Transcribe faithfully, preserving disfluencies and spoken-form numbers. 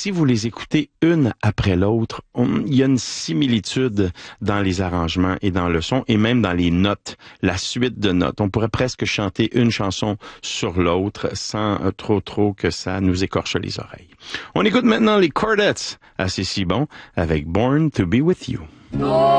si vous les écoutez une après l'autre, on, il y a une similitude dans les arrangements et dans le son, et même dans les notes, la suite de notes. On pourrait presque chanter une chanson sur l'autre sans trop trop que ça nous écorche les oreilles. On écoute maintenant les Chordettes, assez si bon, avec Born to be with you.